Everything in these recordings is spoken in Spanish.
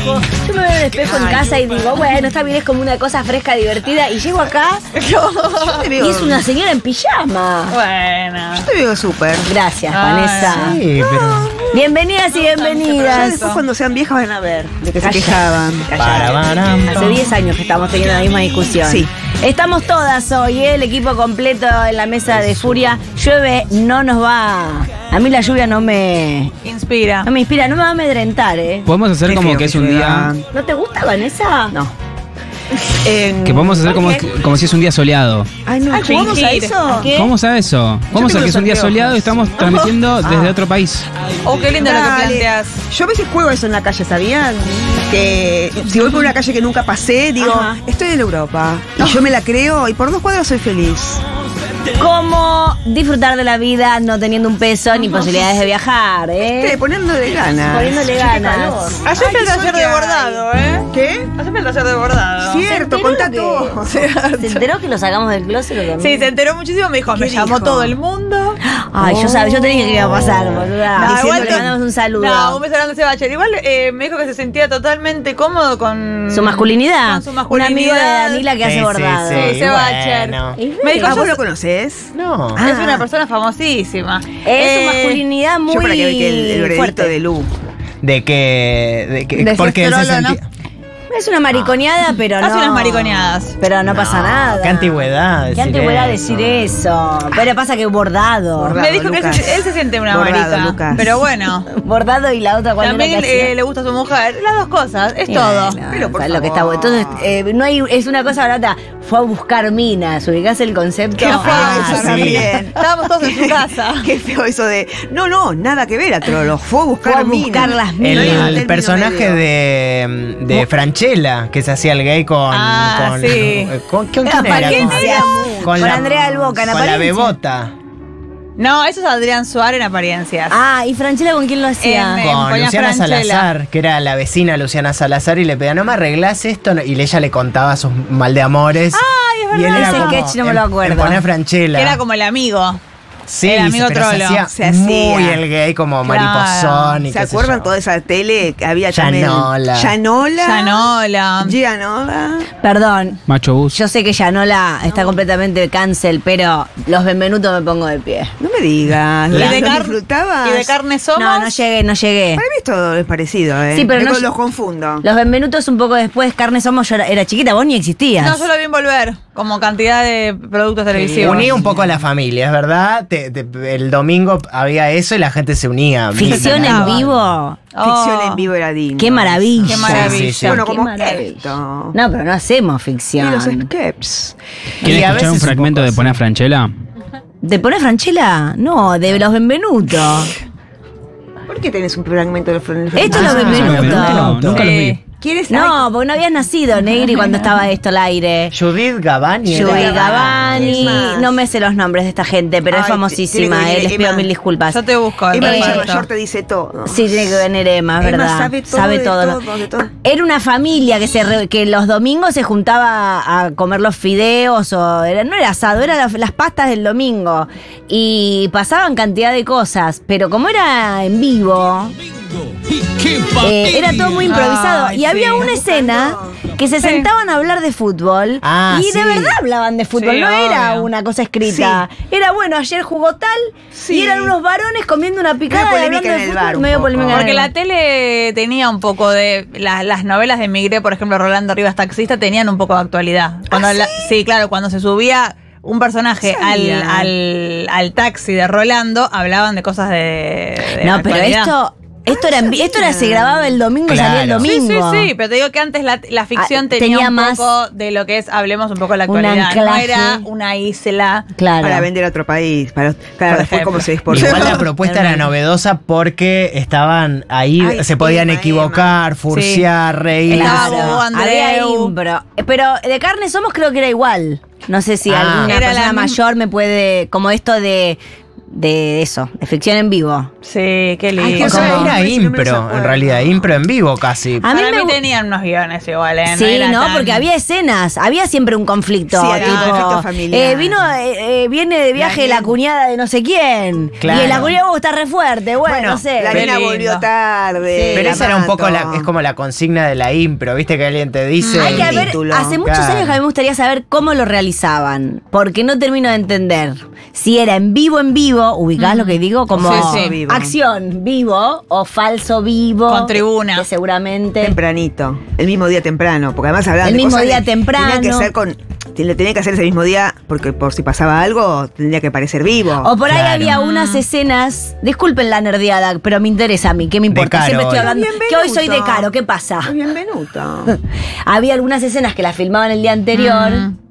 espejo. Yo me veo en el espejo en casa y digo, bueno, está bien, es como una cosa fresca, divertida. Y llego acá y es una señora en pijama. Bueno. Yo te veo súper. Gracias, Vanessa. Sí, pero... Bienvenidas y Ya bienvenidas. después cuando sean viejas van a ver de que se Calla. quejaban. Hace 10 años que estamos teniendo la misma discusión. Sí. Estamos todas hoy, el equipo completo en la mesa de Furia. Llueve, no nos va. A mí la lluvia no me Inspira. inspira, no me va a amedrentar, Podemos hacer Qué como feo que es que un llueva. día. ¿No te gusta, Vanessa? No. Que podemos hacer como si es un día soleado. Ay, no, Ay, ¿jugamos a fingir. eso? ¿Qué? Vamos a eso. Vamos tengo a que es un día los soleado y estamos transmitiendo desde otro país. Oh, qué lindo lo que Dale. planteas. Yo a veces juego eso en la calle, ¿sabían? Que si voy por una calle que nunca pasé, digo, Ajá. estoy en Europa. Y yo me la creo y por 2 cuadras soy feliz. ¿Cómo disfrutar de la vida no teniendo un peso ni posibilidades de viajar, Poniéndole ganas. Poniéndole Qué ganas. calor. Ayer Ay, fue el qué taller sol que de hay. bordado, ¿Qué? Ayer fue el taller de bordado. Cierto, contá todo. ¿Se enteró que lo sacamos del closet o Sí, se enteró muchísimo, me dijo, me llamó dijo? todo el mundo. Ay, yo sabía, yo te dije que iba a pasar, boluda. No, Diciendo igual que te- le mandamos un saludo. No, un beso grande a Sebastián. Igual me dijo que se sentía totalmente cómodo con Su masculinidad. Con su Un masculinidad. amigo de Danila que hace bordado. sí. Sebastián. Bueno. Y Me dijo, ¿Ah, yo vos lo conoces? No. Ah. es una persona famosísima. Es su masculinidad muy Yo para que ve el veredicto fuerte. de Lu. De que porque él se Desesperolo, ¿no? sentía... Es una mariconeada, pero no. Hace unas mariconeadas. Pero no pasa nada. Qué antigüedad Qué decir antigüedad eso. decir eso. Pero pasa que bordado. Bordado, Me dijo que Lucas. él se siente una Bordado, marica. Lucas. Pero bueno. Bordado y la otra cuando También le gusta a su mujer. Las dos cosas, es todo. Pero por lo que está bueno. favor. Entonces, no hay, es una cosa barata. Fue a buscar minas. ¿Ubicás el concepto? Qué feo Ah, eso sí. también. Estábamos todos en su casa. Qué feo eso de. No, nada que ver, pero lo fue a buscar Fue a minas. buscar las El, minas. Término el personaje medio. de Franchella, que se hacía el gay con... sí. ¿Con quién En era? apariencia. Con Andrea del Boca, en Con la apariencia. bebota. No, eso es Adrián Suárez en apariencias. Ah, ¿y Franchella con quién lo hacía? Con ponía Luciana Franchella. Salazar, que era la vecina Luciana Salazar, y le pedía, no me arreglás esto, y ella le contaba sus mal de amores. Ay, es y él verdad. era Ese como, sketch no me lo acuerdo. Ponía Franchella. Que era como el amigo. sí, el amigo pero trolo. Se hacía. muy el gay, como Claro. mariposón. Y ¿Se qué sé acuerdan yo. toda esa tele que había Yanola. también? Yanola. Gianola. Perdón. Macho bus. Yo sé que Yanola está completamente cancel, pero los Benvenuto me pongo de pie. No me digas. Y ¿Lo de disfrutabas? Y de carne somos. No llegué. Para mí todo es parecido, ¿eh? Sí, pero no- Los confundo. Los Benvenutos un poco después, Carne Somos, yo era chiquita, vos ni existías. No, solo vi en Volver, como cantidad de productos televisivos. Unía un poco a la familia, es verdad. El domingo había eso y la gente se unía. Ficción Mira, en vivo. Ficción Oh. en vivo era digno. Qué maravilla. Qué maravilla. Sí, sí. Bueno, Qué como maravilla. esto. No, pero no hacemos Y ficción. los skeps. ¿Quieren Y a escuchar un veces un fragmento poco de Poner a Franchella? ¿De poner Franchella? No, de los Benvenutos. ¿Por qué tenés un fragmento de los Esto es los Benvenutos. No, nunca los vi. ¿Quieres? No, porque no habías nacido, Negri, cuando estaba esto al aire. Judith Gavani. Yui era- Gavani, Es más. no me sé los nombres de esta gente, pero es Ay, famosísima, tiene que venir les pido Emma. mil disculpas. Yo te busco. Emma el Villarmayor recuerdo. te dice todo. Sí, tiene que venir Emma, es Emma verdad. sabe todo de todo, de todo. Era una familia que los domingos se juntaba a comer los fideos, no era asado, eran las pastas del domingo. Y pasaban cantidad de cosas, pero como era en vivo, era todo muy improvisado. Ay, y había sí. una escena que se sentaban a hablar de fútbol Ah, y de sí. verdad hablaban de fútbol, Sí, no era obvio. una cosa escrita. Era bueno, ayer jugó tal Sí. y eran unos varones comiendo una picada y Medio hablando polémica de en el fútbol. bar un Medio poco. polémica en Porque el la bar. tele tenía un poco de. Las novelas de Migré, por ejemplo, Rolando Rivas Taxista, tenían un poco de actualidad. Cuando sí, claro, cuando se subía un personaje Sabía. al taxi de Rolando, hablaban de cosas de No, pero actualidad. esto se grababa el domingo y salía el Claro. Sí, domingo. sí, pero te digo que antes la ficción Ah, tenía tenía un más poco de lo que es, hablemos un poco de la un actualidad. No anclaje. era una isla. Claro. Para vender a otro país. Claro, después ejemplo. cómo se exportó. Igual la propuesta era novedosa porque estaban ahí, Ay, se podían Emma, equivocar, furciar, reír. Estaba Claro. Bobo Había Andreu. impro. Pero de Carne Somos creo que era igual. No sé si Ah. alguna Era persona la misma- mayor me puede, como esto de de eso, de ficción en vivo. Sí, qué lindo. Ay, qué O sea, ¿Cómo? era No me impro, acuerdo. en realidad, impro en vivo casi. A mí Para mí me tenían unos guiones igual, ¿eh? Sí, era no, tan- porque había escenas, había siempre un conflicto. Sí, había un conflicto familiar. Viene de viaje la cuñada de no sé quién. Claro. Y la cuñada está re fuerte, bueno, no sé. La Qué nena lindo. volvió tarde. Sí, Pero la esa era un poco mato. es como la consigna de la impro, ¿viste? Que alguien te dice. Hay que ver, título. hace muchos Claro. años que a mí me gustaría saber cómo lo realizaban, porque no termino de entender si era en vivo, ubicás lo que digo, como Sí, sí. Vivo. acción vivo o falso vivo. Con tribuna. Que seguramente. Tempranito, el mismo día temprano, porque además hablaban El de mismo cosas día de- temprano. Tenía que hacer ese mismo día, porque por si pasaba algo, tendría que parecer vivo. O por ahí Claro. había unas escenas, disculpen la nerdeada, pero me interesa a mí, ¿qué me importa? Caro Siempre estoy hoy. hablando, que hoy soy de Caro, ¿qué pasa? Bienvenuto. Había algunas escenas que las filmaban el día anterior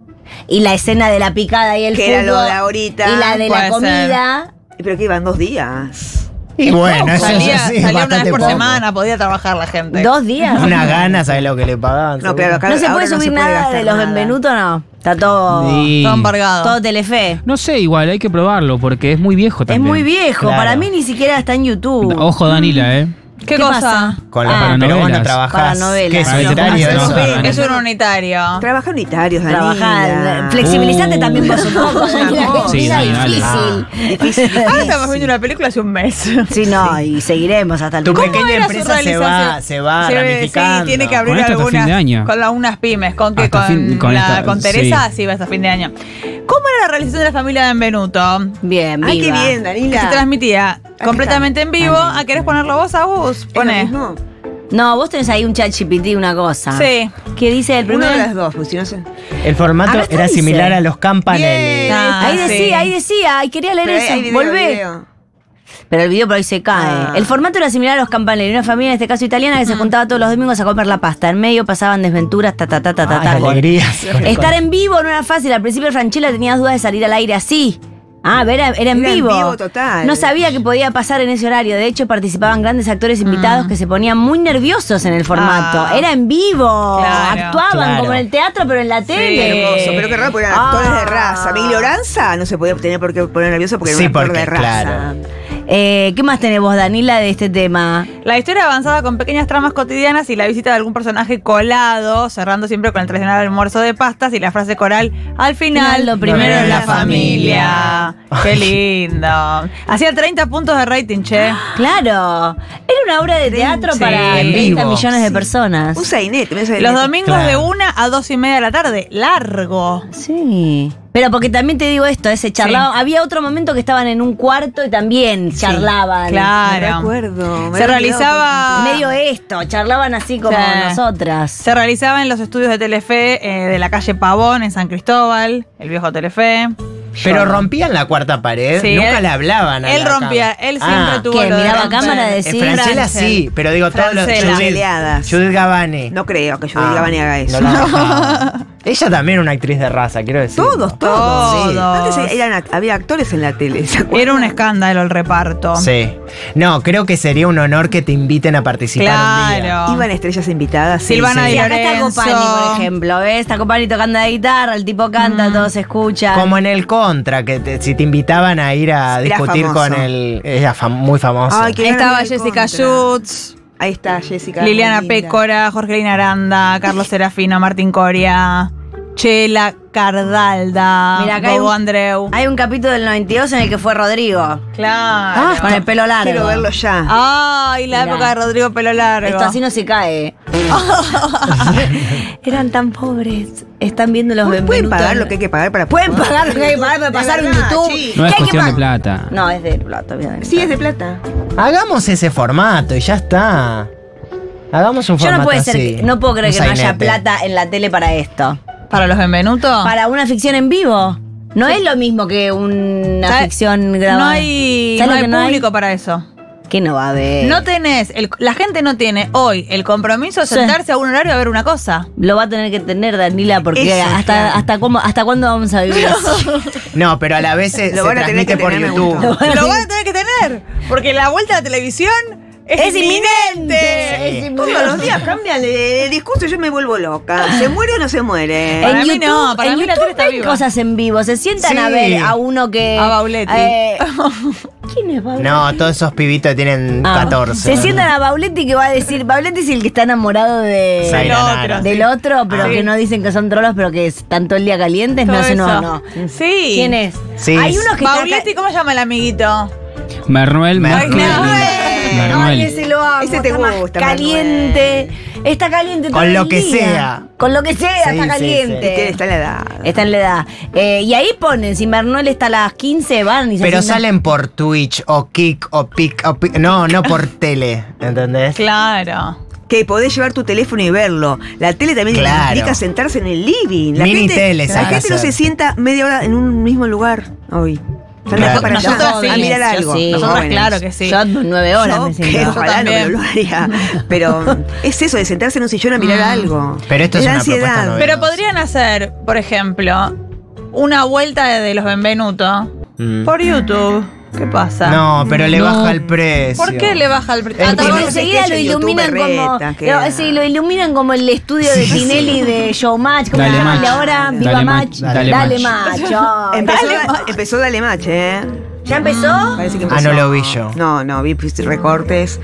y la escena de la picada y el Que era fútbol lo de ahorita. y la de la Puede comida. Pero que iban 2 días. Y bueno, eso Salía, sí, es salía una bastante vez por poco. semana, podía trabajar la gente. 2 días. Una gana, ¿sabes lo que le pagaban? No, pero acá No se ahora puede subir se puede nada gastar de los nada. Benvenuto, no. Está todo, Sí. Todo embargado. todo Telefe. No sé, igual, hay que probarlo porque es muy viejo Es también. muy viejo, Claro. para mí ni siquiera está en YouTube. Ojo, Danila, ¿eh? ¿Qué ¿Qué cosa? pasa? Con Ah, pero vos no paranovelas. trabajás. Paranovelas. ¿Qué es Para unitario? que te eso? trabajes, Dani. Es un unitario. Trabaja unitarios, Trabajar, Danila. flexibilizate también vos un poco. Sí, Sí, Era dale, dale. difícil. Difícil, Ahora difícil. estamos viendo una película hace un mes. Sí, no, y seguiremos hasta el Tu final. pequeña era su empresa se va realización? Sí, ramificando. Sí, tiene que abrir Con esto hasta algunas, fin de año. con unas pymes. ¿Con qué? Hasta Con, con esta- Teresa, sí, va hasta fin de año. ¿Cómo era la realización de la familia Benvenuto? Bien, Ay, qué viva. bien, Que Danila. se transmitía completamente en vivo. ¿Ah, querés ponerlo vos, Agus? ¿Es lo Pone. mismo? No, vos tenés ahí un chat GPT, una cosa. Sí. ¿Qué dice el Una primero? de las dos, pues si no sé. El formato Acá está, era dice. similar a los Campanelli. Bien. Ah, Ahí sí. decía, y quería leer Pero eso. hay video, Volvé. video. Pero el video por ahí se cae. Ah. El formato era similar a los Campanelli, una familia, en este caso italiana, que se juntaba todos los domingos a comer la pasta. En medio pasaban desventuras, Ay, alegrías. Estar en vivo no era fácil. Al principio Franchella tenía dudas de salir al aire así. Ah, era en Era en vivo. vivo total. No sabía que podía pasar en ese horario. De hecho, participaban grandes actores invitados que se ponían muy nerviosos en el formato. Ah. Era en vivo. Claro. Actuaban Claro. como en el teatro, pero en la tele. Hermoso, pero qué raro, porque eran Ah. actores de raza. Miguel Oranza no se podía tener por qué poner nervioso porque era Sí, un actor porque, de raza. claro. ¿Qué más tenés vos, Danila, de este tema? La historia avanzada con pequeñas tramas cotidianas y la visita de algún personaje colado, cerrando siempre con el tradicional almuerzo de pastas y la frase coral, al final, Lo primero es la es la familia. Qué lindo. Hacía 30 puntos de rating, che. Claro. Era una obra de teatro Sí. para En 30 vivo. millones de personas. Un sainete. me Los domingos Claro. de 1 a 2:30 de la tarde. Largo. Sí. Pero porque también te digo esto, ese charlado. Había otro momento que estaban en un cuarto y también charlaban. Me Claro. recuerdo. me Se había olvidado realizaba- por Medio esto, charlaban así como Sí. nosotras. Se realizaba en los estudios de Telefe de la calle Pavón en San Cristóbal, el viejo Telefe. Pero rompían la cuarta pared, Sí, nunca él- le hablaban. a Él la rompía, cámara. él siempre tuvo ¿Qué, lo de miraba romper. cámara de decir? Francella Francel. sí, pero digo todos los Francela. Peleadas. Judith Gavani. No creo que Judith Gavani haga eso. No la dejaba. Ella también una actriz de raza, quiero decir. Todos. Todos. Antes había actores en la tele. ¿se acuerdan? Era un escándalo el reparto. Sí. No, creo que sería un honor que te inviten a participar un día. Claro. Iban estrellas invitadas. sí, Silvana sí. Sí, Di acá está Lorenzo. Copani, por ejemplo. ¿Ves? Está Copani tocando la guitarra, el tipo canta, todos escuchan. Como en el Contra, que si te invitaban a ir a Era discutir famoso. con el... Era muy famoso. Ay, qué Estaba ganas de ver Jessica Contra. Schutz, Ahí está Jessica. Liliana muy linda. Pécora, Jorgelina Aranda, Carlos Serafino, Martín Coria, Chela Cardalda, Mira, acá hay Bobo un- Andreu. Hay un capítulo del 92 en el que fue Rodrigo. Claro. Con el pelo largo. Quiero verlo ya. Ay, la Mirá. época de Rodrigo Pelo Largo. Esto así no se cae. Eran tan pobres. Están viendo los ¿Pueden Benvenuto. pagar lo que hay que pagar para Pueden pagar lo que hay que pagar para De pasar en verdad, YouTube. sí. No ¿Qué es hay que cuestión de pagar? plata. No, es de plata, obviamente. Sí, es de plata. Hagamos ese formato y ya está. Hagamos un Yo formato no puede ser, así. no puedo creer Un que no haya sainete. plata en la tele para esto. ¿Para los Benvenuto? Para una ficción en vivo. No es lo mismo que una ¿Sabes? ficción grabada. No hay, ¿Sabes no lo hay que no hay? público para eso. Que no va a haber. No tenés, la gente no tiene hoy el compromiso de Sí. sentarse a un horario a ver una cosa. Lo va a tener que tener, Danila, porque Eso, claro. hasta cuándo vamos a vivir así. No, pero a la vez se Lo van a tener transmite que por tener, me YouTube. gustó. Lo van a tener que tener, porque la vuelta a la televisión ¡Es inminente! Es inminente. Todos los días cambian el discurso y yo me vuelvo loca. ¿Se muere o no se muere? Para En mí YouTube, no, para en mí la YouTube tele está ven viva. cosas en vivo. Se sientan Sí. a ver a uno que. A Bauletti. ¿Quién es Bauletti? No, todos esos pibitos tienen Ah, 14. Se sientan a Bauletti que va a decir. Bauletti es el que está enamorado Zaira Nara. del otro, pero Sí. que no dicen que son trolos, pero que están todo el día calientes. No, Todo sé, no, eso. no. Sí. ¿Quién es? Sí. Hay unos que Bauletti, ¿cómo se llama el amiguito? Manuel. Manuel. Manuel. Ay, ese lo amo. Ese te está más gusta, caliente. Está caliente todo Con el lo que día. sea. Con lo que sea, Sí, está sí, caliente. Que está en la edad. Está en la edad. Y ahí ponen, si Manuel está a las 15, van y se Pero sientan- salen por Twitch o Kik o Pic o Pic. No, no por tele. ¿Entendés? Claro. Que podés llevar tu teléfono y verlo. La tele también Claro. implica sentarse en el living. La Mini gente, teles la hay que gente no hacer. se sienta media hora en un mismo lugar hoy. Están de acá Claro. para allá Nosotras a sí, mirar yo algo. sí. Los Nosotras, jóvenes. claro que sí. Yo 9 horas Yo, me que siento. ojalá no me también. lo haría. Pero es eso de sentarse en un sillón a mirar algo. Pero esto es da una propuesta ansiedad. novedosa. Pero podrían hacer, por ejemplo, una vuelta de los Benvenuto Mm. por YouTube. ¿Qué pasa? No, pero le No. baja el precio. ¿Por qué le baja el precio? El Ah, Porque primer- enseguida lo sketch en iluminan YouTube, como. berreta, queda. Sí, lo iluminan como el estudio de Tinelli de Showmatch. Como Dale se llama match. ahora, Viva Dale Match. match, dale Dale match. match. Ay, Empezó Dale Match, ¿eh? ¿Ya empezó? Parece que Ah, empezó. no lo vi yo. No, vi recortes.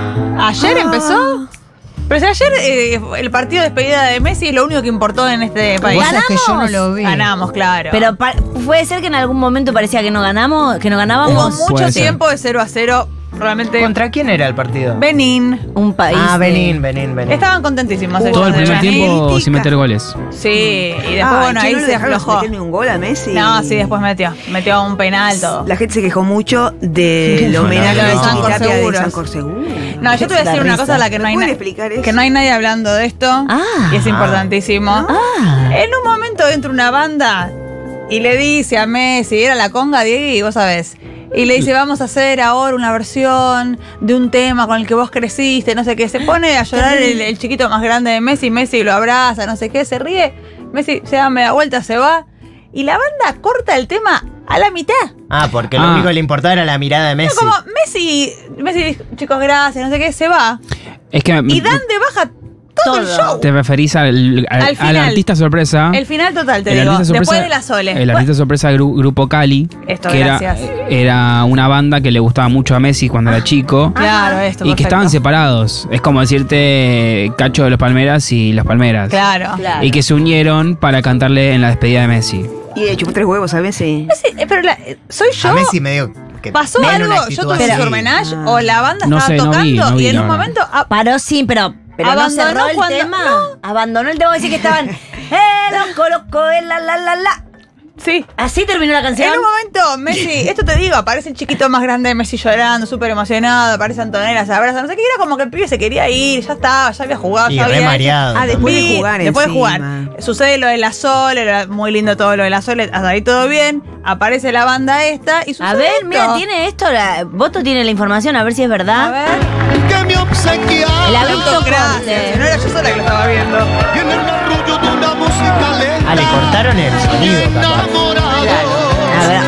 ¿Ayer empezó? Pero si ayer el partido de despedida de Messi es lo único que importó en este país. Vos sabés que yo no lo vi. Ganamos, claro. Pero puede ser que en algún momento parecía que no ganamos, que no hubo ganábamos. mucho Puede ser. tiempo de 0-0. Realmente. ¿Contra quién era el partido? Benín. Un país. Ah, de- Benín. Estaban contentísimos. ellos Todo el de primer Benín. tiempo Crítica. sin meter goles. Sí, y después, Ay, bueno, che, ahí ¿no le se dejaron aflojó. meterle un gol a Messi? No, sí, después metió un penal, todo. La gente se quejó mucho del homenaje Lo de de Sancor Chiquitapia de Seguros. Sancor Seguros. No, yo te voy a Da decir una risa. cosa a la que no ¿Me hay pueden na- explicar eso? que no hay nadie hablando de esto. Ah. Y es importantísimo. Ah. En un momento entra una banda y le dice a Messi, era la conga, Diego, y vos sabés. Y le dice, vamos a hacer ahora una versión de un tema con el que vos creciste, no sé qué. Se pone a llorar el chiquito más grande de Messi, Messi lo abraza, no sé qué, se ríe. Messi se da media vuelta, se va. Y la banda corta el tema a la mitad. Ah, porque lo Ah. único que le importaba era la mirada de Messi. Como Messi dijo, chicos, gracias, no sé qué, se va. Es que Y dan de baja todo el show. te referís Al al final. artista sorpresa. El final total, te El digo. artista Después sorpresa- de la Sole. El artista sorpresa Grupo Cali. Esto, que gracias. era una banda que le gustaba mucho a Messi cuando era chico. Claro, esto. Y que perfecto. estaban separados. Es como decirte Cacho de los Palmeras y los Palmeras. Claro. Claro. Y que se unieron para cantarle en la despedida de Messi. Y le chupó 3 huevos a Messi. Pero soy yo. A Messi medio que ¿Pasó tiene algo? una ¿Yo actitud tuve así. su homenaje? ¿O la banda No estaba sé, no vi, tocando no vi, y en la un verdad. momento Paró sí, pero no Abandonó cerró el cuando- tema. no. Abandonó el tema. Decir que estaban. Loco, la. sí. Así terminó la canción. En un momento, Messi, esto te digo, aparece el chiquito más grande de Messi llorando, súper emocionado, aparece Antonella, se abraza, no sé qué, era como que el pibe se quería ir, ya estaba, ya había jugado, Y ya re había mareado. Ah, después de Sí, jugar después de jugar. encima. Sucede lo de la Sol, era muy lindo todo lo de la Sol, hasta ahí todo bien, aparece la banda esta y sucede A ver, esto. mira, tiene esto. Voto tiene la información, a ver si es A verdad. ver. que me obsequia El abrupto Gracias, corte. no era yo sola que lo estaba viendo. y en el arrullo de una música lenta Ah, le cortaron el sonido, capaz. enamorado. A ver.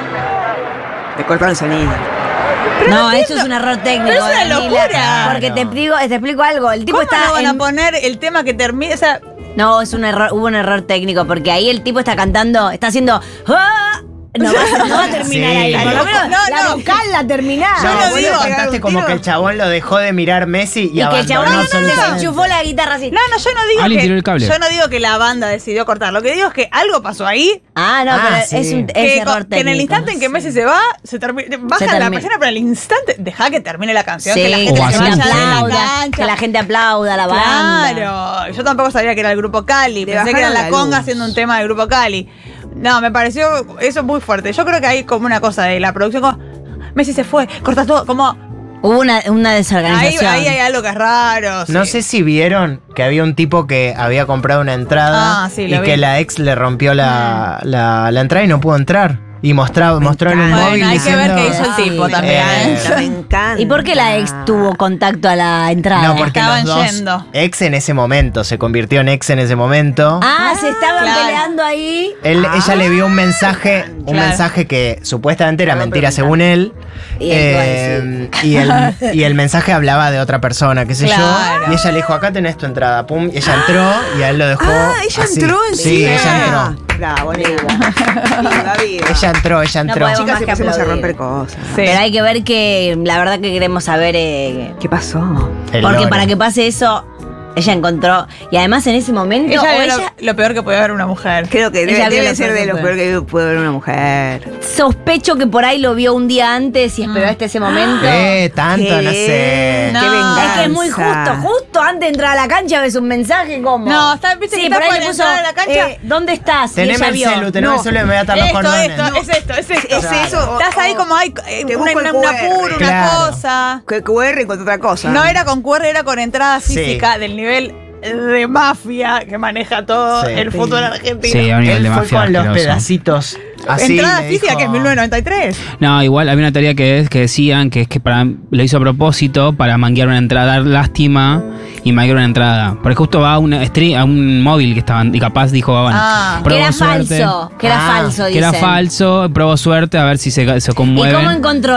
Le cortaron el sonido. No, eso es un error técnico. Pero es una Danila, locura. Porque te explico algo. El tipo ¿Cómo está no van a en- poner el tema que termine? O sea, No, es un error, hubo un error técnico, porque ahí el tipo está cantando, está haciendo. ¡Ah! No va a terminar Sí. ahí. Por lo menos No, la no. vocal la terminás. Yo No, lo vos digo. lo cantaste como que el chabón lo dejó de mirar Messi y, Y que el chabón abandonó se absolutamente. desenchufó la guitarra así. no, yo no digo Alguien que tiró el cable. yo no digo que la banda decidió cortar. Lo que digo es que algo pasó ahí. Ah, no, Ah, pero sí. es Que, error técnico. que en el instante en que Messi se va, se termina, baja la termina. persona, pero al instante deja que termine la canción, Sí, que la que gente O la se así gente vaya de la aplauda, cancha. que la gente aplauda a la banda. Claro, yo tampoco sabía que era el Grupo Cali, Le pensé que era bajaron la la conga luz. haciendo un tema del Grupo Cali. No, me pareció eso muy fuerte. Yo creo que hay como una cosa de la producción, como Messi se fue, corta todo, como Hubo una desorganización. ahí hay algo que es raro. No sí. sé si vieron que había un tipo que había comprado una entrada Ah, sí, y lo vi. que la ex le rompió la entrada y no pudo entrar. Y mostró en un encanta. móvil Bueno, hay que ver diciendo... qué hizo el tipo también. Me encanta. ¿Y por qué la ex tuvo contacto a la entrada? No, porque Estaban los dos yendo. ex en ese momento, se convirtió en ex en ese momento. Se estaban claro. peleando ahí. Ella le vio un mensaje que supuestamente era mentira según él. Y él Y el mensaje hablaba de otra persona, qué sé Claro. yo. Y ella le dijo, acá tenés tu entrada. Pum, y ella entró y a él lo dejó. Ella así. entró en Sí, ella entró. Bravo, nena. Viva, viva. Ella entró. podemos Chicas, más que empecemos a aplaudir. romper cosas. Sí. Pero hay que ver que la verdad que queremos saber. ¿Qué pasó? El Porque loro. para que pase eso, ella encontró. Y además en ese momento. Ella o vio ella lo peor que puede ver una mujer. Creo que Ella vio debe lo ser peor de que lo puede. peor que puede ver una mujer. sospecho que por ahí lo vio un día antes y esperó hasta ese momento. Tanto, Qué no sé. No. Qué Es venganza. que es muy justo antes de entrar a la cancha ves un mensaje como. No, está- viste que sí, está por ahí por le puso, entrar a la cancha. ¿dónde estás? Teneme y ella el vio. celu, teneme el celu y me voy a atar los cordones. es esto. Es eso. Estás ahí como hay Te una, busco el una QR. apuro, una Claro. cosa. Que QR encontró otra cosa. No era con QR, era con entrada Sí. física del nivel de mafia que maneja todo Sí. el fútbol argentino. Sí, a un nivel Él de fue mafia con los asqueroso. pedacitos así. Entrada le física dijo- que es 1993. No, igual había una teoría que decían que es que lo hizo a propósito para manguear una entrada, dar lástima y manguear una entrada. Porque justo va a un móvil que estaban, y capaz dijo, bueno, Ah. Que probó era suerte. falso. Que era falso, Que era dicen. falso, probó suerte a ver si se ¿Y conmueven. cómo encontró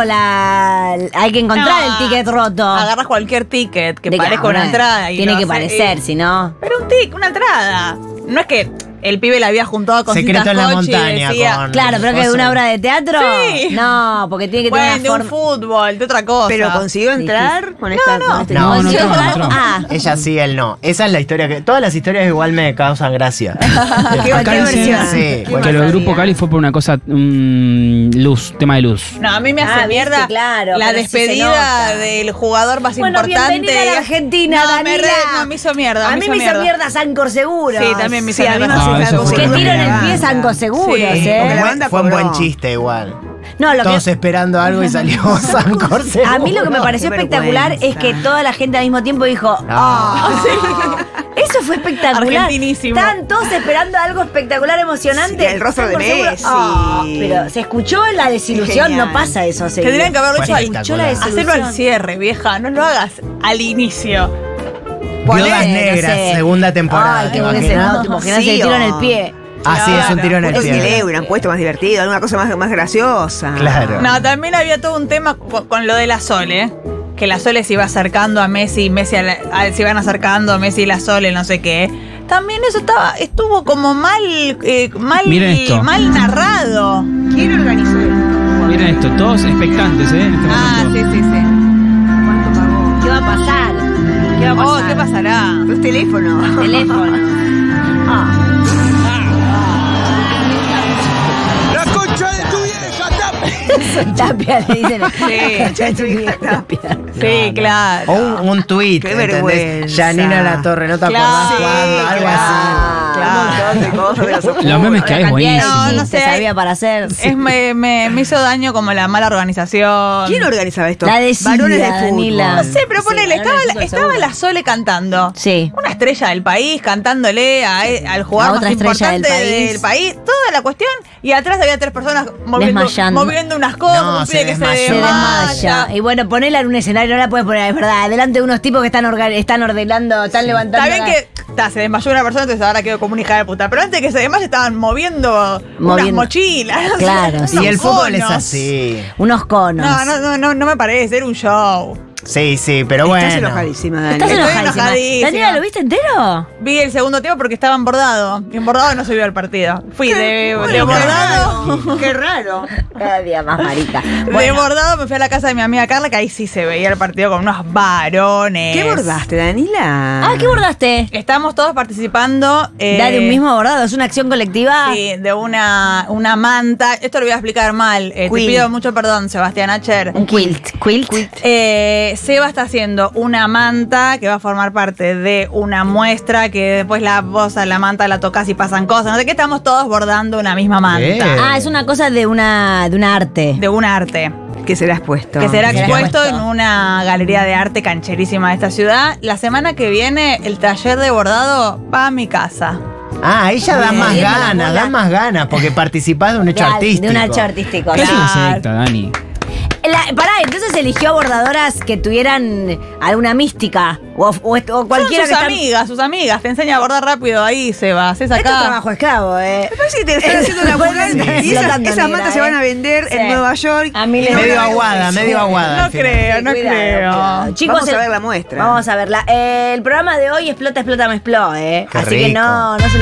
hay que encontrar No, el ticket roto? Agarras cualquier ticket que De parezca una bueno, entrada. Y tiene lo que hace- parecer, si no. Pero una entrada. No es que el pibe la había juntado con Secreto cintas en la Scotch y montaña decía, con- Claro, pero que de una obra de teatro. Sí. No, porque tiene que bueno, tener de una un forma. fútbol, de otra cosa. Pero consiguió entrar con esta. No, con este- No, no entró, no entró. Ah, Ella sí, él no. Esa es la historia que... Todas las historias igual me causan gracia. ¿Qué Acá versión? dicen Sí, que lo del grupo Cali fue por una cosa, tema de luz. No, a mí me hace viste, mierda claro, la pero sí se despedida nota. del jugador más bueno, importante. bienvenida a la Argentina, no, Danila. me hizo mierda. A mí me hizo mierda Sancor Seguro. Sí, también me hizo Sí, a mí mierda. me hace Ah, eso algo fue Qué una tiro en el banda. pie Sancor Seguros, Sí, ¿eh? porque la banda Fue un buen cobró. chiste igual. No, lo Todos que. esperando algo y salió Sancor A mí lo que me pareció qué espectacular vergüenza. es que toda la gente al mismo tiempo dijo, eso fue espectacular. Argentinísimo. Estaban todos esperando algo espectacular, emocionante. Sí, el rostro de Sancor Seguro, Messi. pero se escuchó la desilusión, Genial. no pasa eso. seguido. Tendrían que haberlo Fue hecho al escuchó la espectacular. desilusión. Hacerlo al cierre, vieja. No lo hagas al inicio. Viudas no Negras, sé. segunda temporada. Ay, ¿te qué bueno que imaginas? te imaginas Sí, el tiro en el o- pie. Ah, sí, es un tiro en el Entonces, pie. le hubieran puesto más divertido, alguna cosa más graciosa. Claro. No, también había todo un tema con lo de la Sole. Que la Sole se iba acercando a Messi, Messi se iban acercando a Messi y la Sole, no sé qué. También eso estuvo como mal Miren esto. mal narrado. ¿Quién organizó esto? Miren esto, todos expectantes, en este Ah, momento. sí. ¿Cuánto pagó? ¿Qué va a pasar? ¿Qué va a Oh, pasar? ¿qué pasará? Los teléfonos. Teléfono. La concha de tu vieja, Tapia, le dicen. Sí. Tapia. Sí, claro. O un tuit, Qué ¿entendés? vergüenza. Janina La Torre, ¿no te acordás Claro, cuándo? Algo claro. Un montón de cosas de los Los memes que hay es buenísimo. No, no Se sé. sabía para hacer. Me hizo daño como la mala organización. ¿Quién organizaba esto? La de Silvia, Varones de fútbol. Danila. No sé, pero Sí, ponele, Varones de fútbol, estaba seguro. la Sole cantando. Sí. Una estrella del país cantándole al A jugador otra más estrella del importante del país. Toda la cuestión. Y atrás había tres personas Desmayando. moviendo unas cosas. No, un se pibe que se desmayó. Se desmaya. desmaya. Y bueno, ponela en un escenario, no la puedes poner, es verdad. Delante de unos tipos que están ordenando, están levantando. Está bien que se desmayó una persona, entonces ahora quedó como una hija de puta. Pero antes de que se desmaye estaban moviendo unas Moviendo. mochilas. Claro, unos sí. Y el fútbol es conos. así. Unos conos. No me parece, era un show. Sí, sí, pero Estás bueno. enojadísima, Dani. Estás Estoy enojadísima. enojadísima. Daniela, ¿lo viste entero? Vi el segundo tiempo porque estaba en Bordado. Y en Bordado no se vio el partido. Fui de Bordado. Qué raro. Cada día más marica. De Bueno, Bordado me fui a la casa de mi amiga Carla, que ahí sí se veía el partido con unos varones. ¿Qué bordaste, Danila? ¿qué bordaste? Estamos todos participando. ¿De un mismo bordado? ¿Es una acción colectiva? Sí, de una manta. Esto lo voy a explicar mal. Te Quilt. pido mucho perdón, Sebastián Acher. Un quilt. ¿Quilt? Seba está haciendo una manta que va a formar parte de una muestra que después la manta la tocas y pasan cosas. No sé qué, estamos todos bordando una misma manta. Ah, es una cosa de una arte. De un arte. ¿Qué será expuesto? Que será Será expuesto expuesto. en una galería de arte cancherísima de esta ciudad. La semana que viene, el taller de bordado va a mi casa. Ah, ella da Bien. más Viendo la ganas, bola. da más ganas, porque participás de un hecho De artístico. un hecho artístico. ¿Qué es Claro. una secta, Dani? Pará, entonces eligió abordadoras que tuvieran alguna mística o cualquiera Son que sus amigas, te enseña a abordar rápido ahí, Seba, haces Esto es acá. trabajo esclavo, Me parece que te están haciendo laburar Sí. y esas Explotando, esas negra, matas se van a vender Sí. en Nueva York. A mí y le- no Medio van a ver aguada, un medio aguada. No al final. creo, no creo. Chicos, Vamos a ver la muestra. Vamos a verla. El programa de hoy Explota, Explota, Me Expló, Qué Así que rico. no se lo